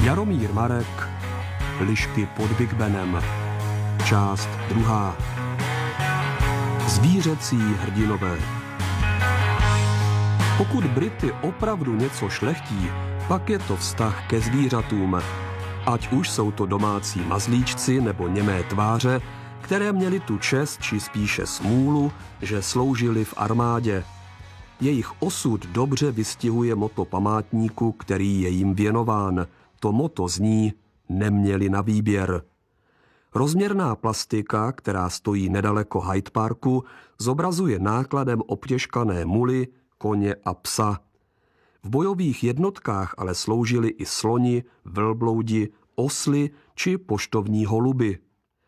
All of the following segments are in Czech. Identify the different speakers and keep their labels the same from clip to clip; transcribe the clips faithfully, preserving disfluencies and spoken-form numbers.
Speaker 1: Jaromír Marek, Lišky pod Big Benem, část druhá. Zvířecí hrdinové. Pokud Brity opravdu něco šlechtí, pak je to vztah ke zvířatům. Ať už jsou to domácí mazlíčci nebo němé tváře, které měly tu čest či spíše smůlu, že sloužili v armádě. Jejich osud dobře vystihuje motto památníku, který je jim věnován. To motto zní: neměli na výběr. Rozměrná plastika, která stojí nedaleko Hyde Parku, zobrazuje nákladem obtěžkané muly, koně a psa. V bojových jednotkách ale sloužili i sloni, velbloudi, osly či poštovní holuby.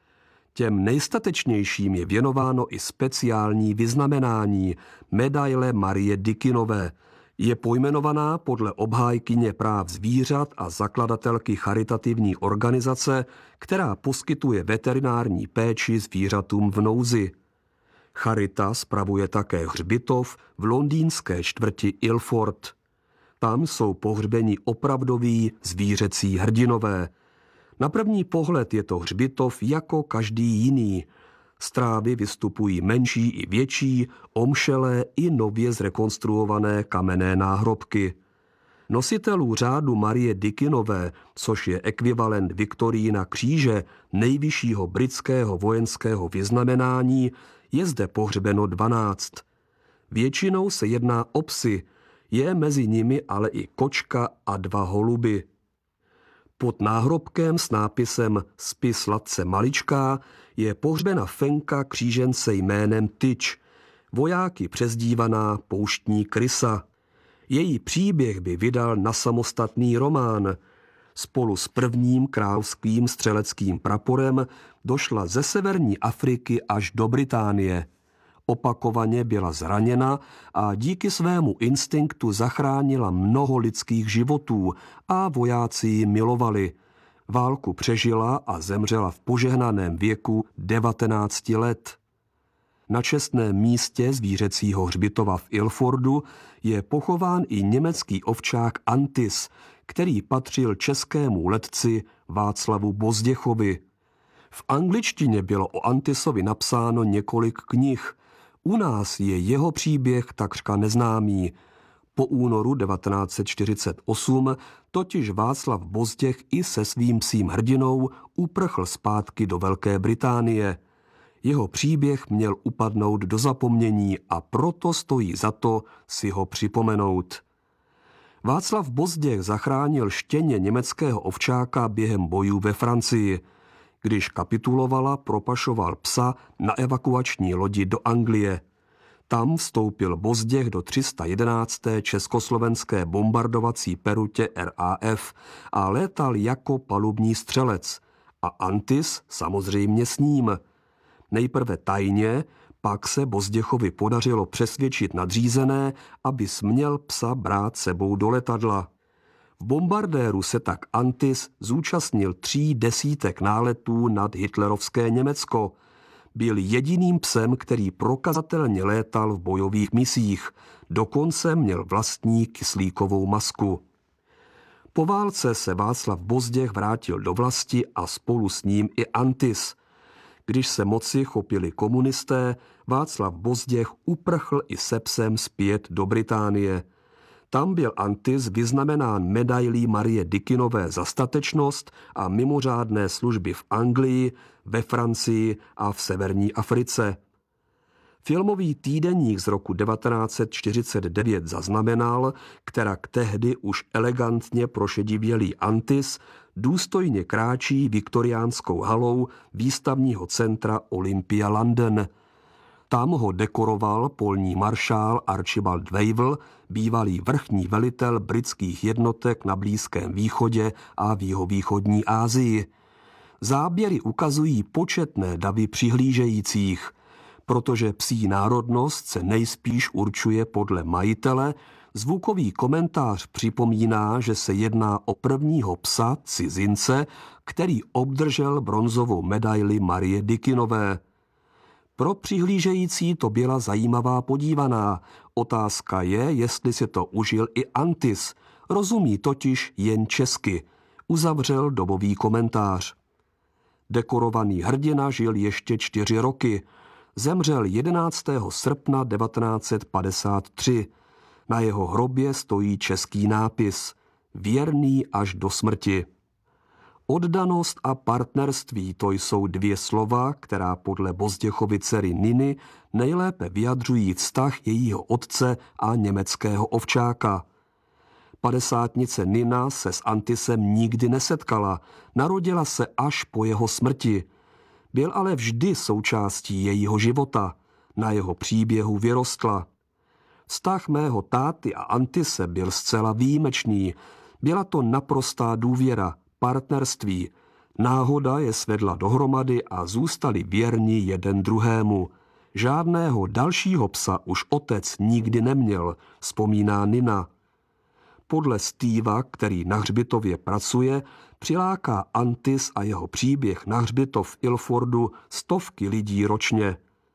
Speaker 1: Těm nejstatečnějším je věnováno i speciální vyznamenání medaile Marie Dickinové. Je pojmenovaná podle obhájkyně práv zvířat a zakladatelky charitativní organizace, která poskytuje veterinární péči zvířatům v nouzi. Charita spravuje také hřbitov v londýnské čtvrti Ilford. Tam jsou pohřbeni opravdoví zvířecí hrdinové. Na první pohled je to hřbitov jako každý jiný. Z trávy vystupují menší i větší, omšelé i nově zrekonstruované kamenné náhrobky. Nositelů řádu Marie Dickinové, což je ekvivalent Viktorína kříže, nejvyššího britského vojenského vyznamenání, je zde pohřbeno dvanáct. Většinou se jedná o psy, je mezi nimi ale i kočka a dva holuby. Pod náhrobkem s nápisem Spi sladce maličká je pohřbena fenka křížence jménem Tyč, vojáky přezdívaná pouštní krysa. Její příběh by vydal na samostatný román. Spolu s prvním královským střeleckým praporem došla ze severní Afriky až do Británie. Opakovaně byla zraněna a díky svému instinktu zachránila mnoho lidských životů a vojáci ji milovali. Válku přežila a zemřela v požehnaném věku devatenácti let. Na čestném místě zvířecího hřbitova v Ilfordu je pochován i německý ovčák Antis, který patřil českému letci Václavu Bozděchovi. V angličtině bylo o Antisovi napsáno několik knih. U nás je jeho příběh takřka neznámý. Po únoru devatenáct set čtyřicet osm totiž Václav Bozděch i se svým psím hrdinou uprchl zpátky do Velké Británie. Jeho příběh měl upadnout do zapomnění a proto stojí za to si ho připomenout. Václav Bozděch zachránil štěně německého ovčáka během bojů ve Francii. Když kapitulovala, propašoval psa na evakuační lodi do Anglie. Tam vstoupil Bozděch do tři sta jedenácté československé bombardovací perutě R A F a létal jako palubní střelec. A Antis samozřejmě s ním. Nejprve tajně, pak se Bozděchovi podařilo přesvědčit nadřízené, aby směl psa brát sebou do letadla. V bombardéru se tak Antis zúčastnil tří desítek náletů nad hitlerovské Německo. Byl jediným psem, který prokazatelně létal v bojových misích. Dokonce měl vlastní kyslíkovou masku. Po válce se Václav Bozděch vrátil do vlasti a spolu s ním i Antis. Když se moci chopili komunisté, Václav Bozděch uprchl i se psem zpět do Británie. Tam byl Antis vyznamenán medailí Marie Dickinové za statečnost a mimořádné služby v Anglii, ve Francii a v severní Africe. Filmový týdeník z roku devatenáct set čtyřicet devět zaznamenal, kterak tehdy už elegantně prošedivělý Antis důstojně kráčí viktoriánskou halou výstavního centra Olympia London. Tam ho dekoroval polní maršál Archibald Wavell, bývalý vrchní velitel britských jednotek na Blízkém východě a v jihovýchodní Asii. Záběry ukazují početné davy přihlížejících. Protože psí národnost se nejspíš určuje podle majitele, zvukový komentář připomíná, že se jedná o prvního psa cizince, který obdržel bronzovou medaili Marie Dickinové. Pro přihlížející to byla zajímavá podívaná. Otázka je, jestli si to užil i Antis. Rozumí totiž jen česky. uzavřel dobový komentář. Dekorovaný hrdina žil ještě čtyři roky. Zemřel jedenáctého srpna devatenáct set padesát tři. Na jeho hrobě stojí český nápis Věrný až do smrti. Oddanost a partnerství, to jsou dvě slova, která podle Bozděchovy dcery Niny nejlépe vyjadřují vztah jejího otce a německého ovčáka. Padesátnice Nina se s Antisem nikdy nesetkala, narodila se až po jeho smrti. Byl ale vždy součástí jejího života, na jeho příběhu vyrostla. Vztah mého táty a Antise byl zcela výjimečný, byla to naprostá důvěra, partnerství. Náhoda je svedla dohromady a zůstali věrni jeden druhému. Žádného dalšího psa už otec nikdy neměl, vzpomíná Nina. Podle Steva, který na hřbitově pracuje, přiláká Antis a jeho příběh na hřbitov v Ilfordu stovky lidí ročně.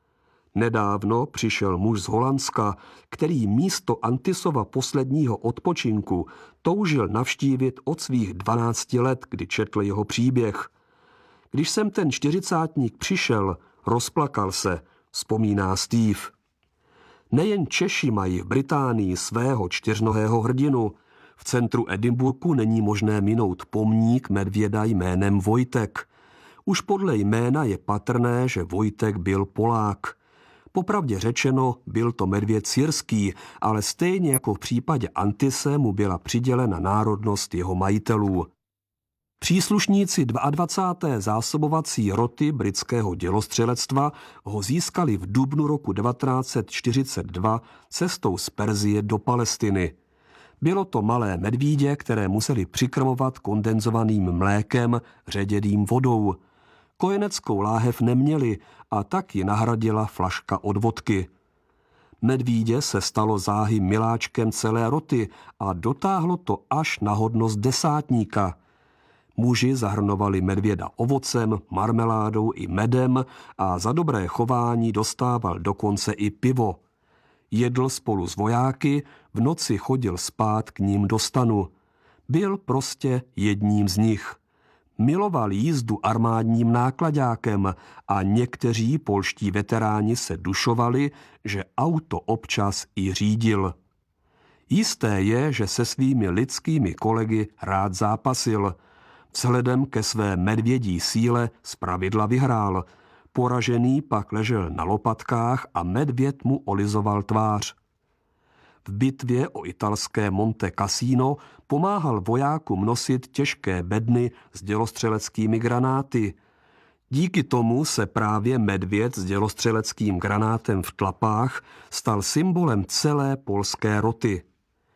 Speaker 1: Nedávno přišel muž z Holandska, který místo Antisova posledního odpočinku toužil navštívit od svých dvanácti let, kdy četl jeho příběh. Když jsem ten čtyřicátník přišel, rozplakal se, vzpomíná Steve. Nejen Češi mají v Británii svého čtyřnohého hrdinu. V centru Edinburghu není možné minout pomník medvěda jménem Vojtek. Už podle jména je patrné, že Vojtek byl Polák. Popravdě řečeno, byl to medvěd syrský, ale stejně jako v případě Antise mu byla přidělena národnost jeho majitelů. Příslušníci dvacáté druhé zásobovací roty britského dělostřelectva ho získali v dubnu roku devatenáct set čtyřicet dva cestou z Perzie do Palestiny. Bylo to malé medvídě, které museli přikrmovat kondenzovaným mlékem, ředěným vodou. Kojeneckou láhev neměli a tak ji nahradila flaška od vodky. Medvídě se stalo záhy miláčkem celé roty a dotáhlo to až na hodnost desátníka. Muži zahrnovali medvěda ovocem, marmeládou i medem a za dobré chování dostával dokonce i pivo. Jedl spolu s vojáky, v noci chodil spát k ním do stanu. Byl prostě jedním z nich. Miloval jízdu armádním náklaďákem a někteří polští veteráni se dušovali, že auto občas i řídil. Jisté je, že se svými lidskými kolegy rád zápasil. Vzhledem ke své medvědí síle zpravidla vyhrál. Poražený pak ležel na lopatkách a medvěd mu olizoval tvář. V bitvě o italské Monte Cassino pomáhal vojákům nosit těžké bedny s dělostřeleckými granáty. Díky tomu se právě medvěd s dělostřeleckým granátem v tlapách stal symbolem celé polské roty.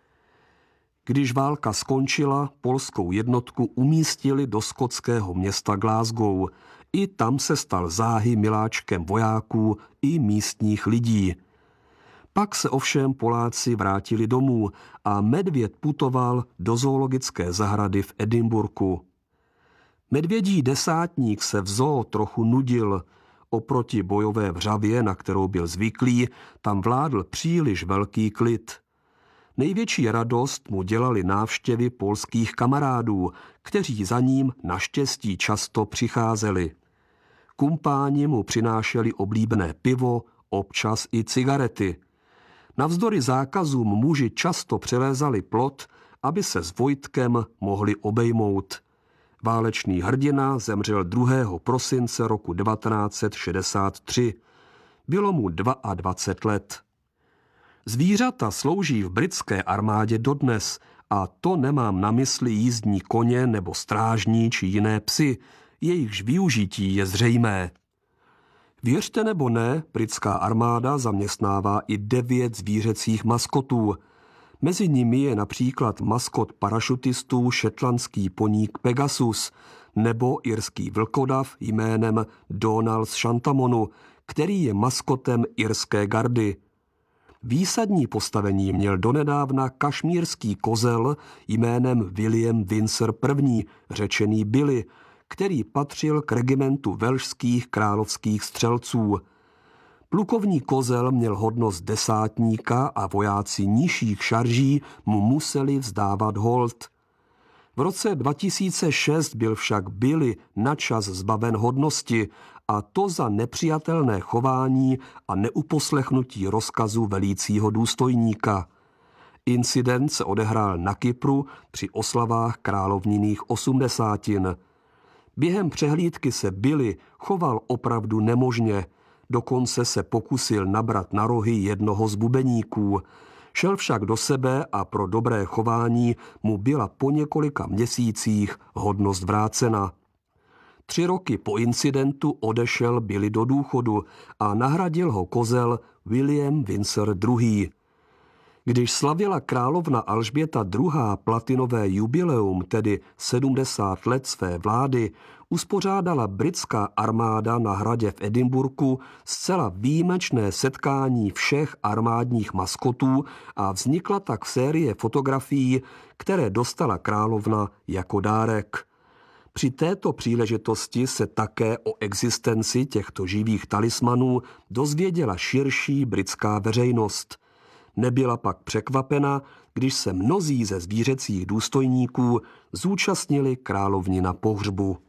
Speaker 1: Když válka skončila, polskou jednotku umístili do skotského města Glasgow. I tam se stal záhy miláčkem vojáků i místních lidí. Pak se ovšem Poláci vrátili domů a medvěd putoval do zoologické zahrady v Edinburghu. Medvědí desátník se v zoo trochu nudil. Oproti bojové vřavě, na kterou byl zvyklý, tam vládl příliš velký klid. Největší radost mu dělali návštěvy polských kamarádů, kteří za ním naštěstí často přicházeli. Kumpáni mu přinášeli oblíbené pivo, občas i cigarety. Navzdory zákazům muži často přelézali plot, aby se s Vojtkem mohli obejmout. Válečný hrdina zemřel druhého prosince roku devatenáct set šedesát tři. Bylo mu dvacet dva let. Zvířata slouží v britské armádě dodnes a to nemám na mysli jízdní koně nebo strážní či jiné psy, jejichž využití je zřejmé. Věřte nebo ne, britská armáda zaměstnává i devět zvířecích maskotů. Mezi nimi je například maskot parašutistů šetlandský poník Pegasus nebo irský vlkodav jménem Donald z Shantamonu, který je maskotem irské gardy. Výsadní postavení měl donedávna kašmírský kozel jménem William Windsor I., řečený Billy, který patřil k regimentu velšských královských střelců. Plukovní kozel měl hodnost desátníka a vojáci nižších šarží mu museli vzdávat hold. V roce dva tisíce šest byl však Billy načas zbaven hodnosti, a to za nepřijatelné chování a neuposlechnutí rozkazu velícího důstojníka. Incident se odehrál na Kypru při oslavách královninných osmdesátin. Během přehlídky se Billy choval opravdu nemožně, dokonce se pokusil nabrat na rohy jednoho z bubeníků. Šel však do sebe a pro dobré chování mu byla po několika měsících hodnost vrácena. Tři roky po incidentu odešel Billy do důchodu a nahradil ho kozel William Windsor druhý. Když slavila královna Alžběta druhá. platinové jubileum, tedy sedmdesát let své vlády, uspořádala britská armáda na hradě v Edinburghu zcela výjimečné setkání všech armádních maskotů a vznikla tak série fotografií, které dostala královna jako dárek. Při této příležitosti se také o existenci těchto živých talismanů dozvěděla širší britská veřejnost. Nebyla pak překvapena, když se mnozí ze zvířecích důstojníků zúčastnili královnina pohřbu.